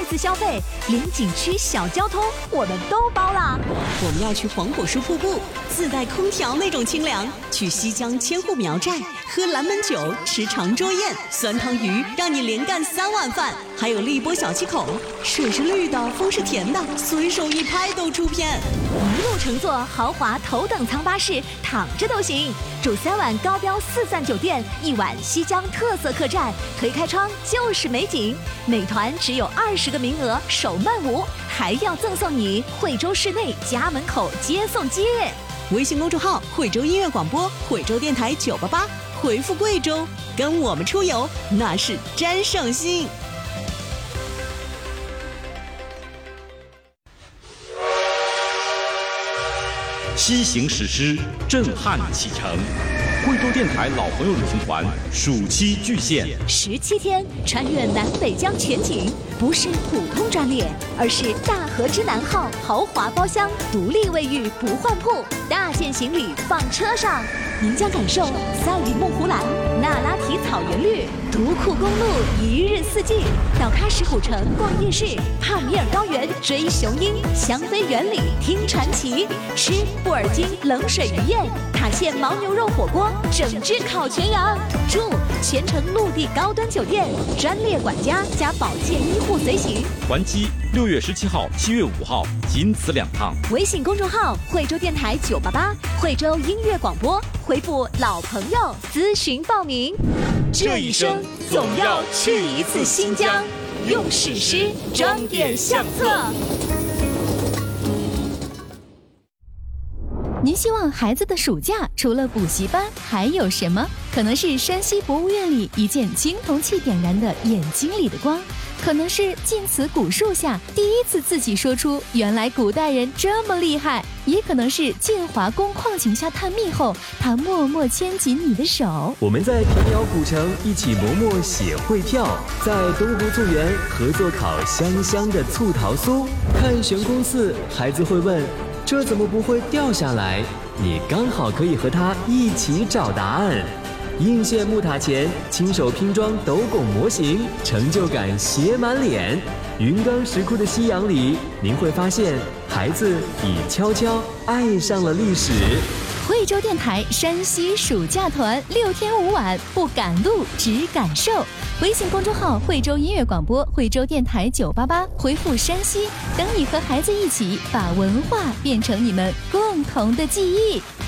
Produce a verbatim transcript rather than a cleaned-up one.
子消费，连景区小交通我们都包了。 我们要去黄果树瀑布，自带空调那种清凉；去西江千户苗寨，喝蓝门酒，吃长桌宴，酸汤鱼让你连干三碗饭。还有荔波小七口，水是绿的，风是甜的，随手一拍都出片。 一路乘坐豪华头等舱巴士，躺着都行。住三晚高标四赞酒店，一晚西江特色客栈，推开窗就是美景。每团只有二十个名额，首漫舞，还要赠送你惠州市内家门口接送接。 微信公众号惠州音乐广播，惠州电台九八八，回复贵州，跟我们出游那是真省心。 西行史诗，震撼启程。惠州电台老朋友旅行团暑期巨献， 十七天穿越南北疆全景，不是普通专列，而是大和之南号豪华包厢，独立卫浴不换铺，大件行李放车上。您将感受赛里木湖蓝、那拉提草原绿、独库公路一日四季，到喀什古城逛夜市，帕米尔高原追雄鹰，香妃园里听传奇，吃布尔津冷水鱼宴，塔县牦牛肉火锅，整只烤全羊。住全程陆地高端酒店，专列管家加保健医护随行。 还机六月十七号、七月五号，仅此两趟。 微信公众号惠州电台九八八，惠州音乐广播，回复老朋友咨询报名。 这一生总要去一次新疆， 用史诗装点相册。 您希望孩子的暑假除了补习班还有什么？可能是山西博物院里一件青铜器点燃的眼睛里的光，可能是晋祠古树下第一次自己说出原来古代人这么厉害，也可能是建华宫矿井下探秘后他默默牵紧你的手。 我们在平遥古城一起磨墨写汇票，在东湖醋园合作烤香香的醋桃酥，看悬空寺孩子会问这怎么不会掉下来，你刚好可以和他一起找答案。应县木塔前亲手拼装斗拱模型，成就感写满脸。云冈石窟的夕阳里，您会发现孩子已悄悄爱上了历史。 惠州电台山西暑假团六天五晚，不赶路只感受。微信公众号惠州音乐广播，惠州电台九八八，回复山西，等你和孩子一起把文化变成你们共同的记忆。